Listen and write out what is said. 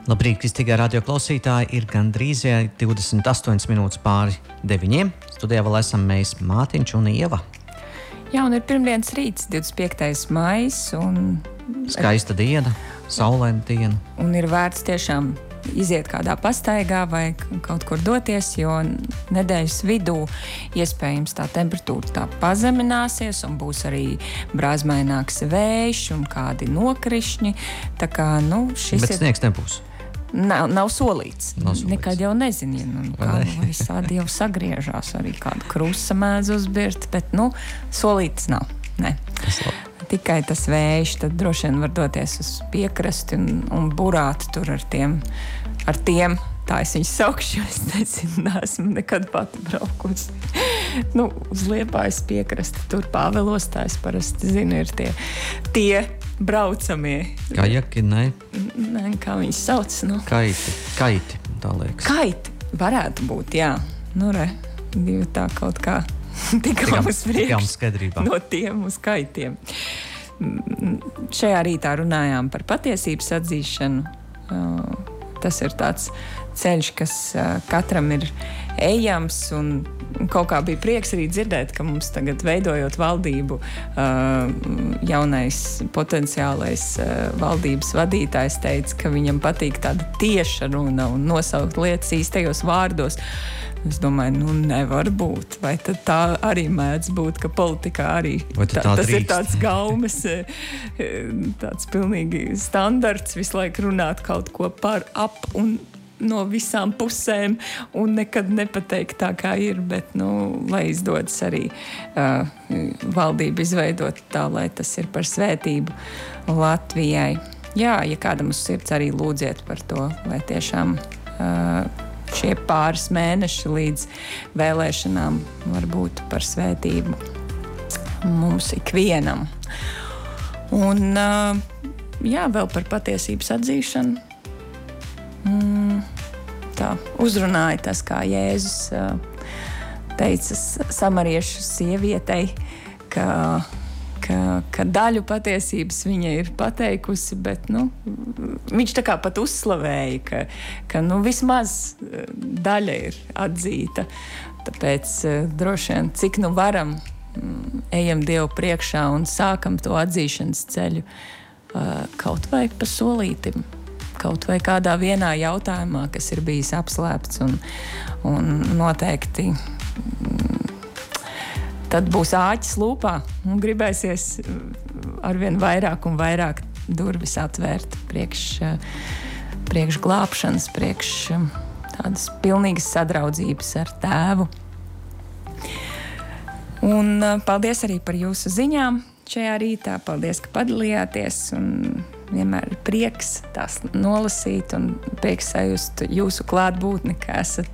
Labrīt, kristīgā radio klausītāji, ir gandrīz 28 minūtes pāri 9. Studijā vēl esam mēs, Mātiņš un Ieva. Jā, un ir pirmdienas rīts, 25. maijs, un... Skaista diena, saulaina diena. Un ir vērts tiešām iziet kādā pastaigā vai kaut kur doties, jo nedēļas vidū iespējams tā temperatūra tā pazemināsies un būs arī brāzmaināks vējš un kādi nokrišņi. Tā kā, šis Bet sniegs nebūs. Nav solīts. Nekad jau nezini, kā visādi jau sagriežās, arī kādu krusa mēdz uzbirt, bet, solīts nav. Ne. Tikai tas vējš, tad droši vien var doties uz piekrasti un burāt tur ar tiem, tā es viņus saukšu, es nezinu, neesmu nekad pati braukusi. Uz Liepājas piekrasti, tur Pāvelos, tā es parasti zinu, ir tie braucamie. Kajaki, ne? Nē, kā viņus sauc, Kaiti, tā liekas. Kaiti, varētu būt, jā. Divi tā kaut kā tikām uz priekšu no tiem uz kaitiem. Šajā rītā runājām par patiesības atzīšanu. Tas ir tāds ceļš, kas katram ir ejams, un kaut kā bija prieks arī dzirdēt, ka mums tagad veidojot valdību jaunais potenciālais valdības vadītājs teica, ka viņam patīk tāda tieša runa un nosaukt lietas īstajos vārdos. Es domāju, nevar būt. Vai tad tā arī mēdz būt, ka politikā arī tas ir tāds gaumes, tāds pilnīgi standarts, visu laiku runāt kaut ko par ap un no visām pusēm un nekad nepateikt tā, kā ir, bet, lai izdodas arī valdību izveidot tā, lai tas ir par svētību Latvijai. Jā, ja kādam uz sirds arī lūdziet par to, lai tiešām šie pāris mēneši līdz vēlēšanām var būt par svētību mums ikvienam. Un, vēl par patiesības atzīšanu. Tā uzrunāja tas, kā Jēzus teica samariešu sievietei, ka daļu patiesības viņa ir pateikusi, bet viņš tā kā pat uzslavēja, ka vismaz daļa ir atzīta. Tāpēc droši vien, cik varam, ejam Dievu priekšā un sākam to atzīšanas ceļu kaut vai pa solītim, kaut vai kādā vienā jautājumā, kas ir bijis apslēpts un noteikti tad būs āķis lūpā un gribēsies arvien vairāk un vairāk durvis atvērt priekš glābšanas, priekš tādas pilnīgas sadraudzības ar Tēvu. Un paldies arī par jūsu ziņām šajā rītā. Paldies, ka padalījāties, un vienmēr ir prieks tās nolasīt un prieks sajust jūsu klātbūtni, ka esat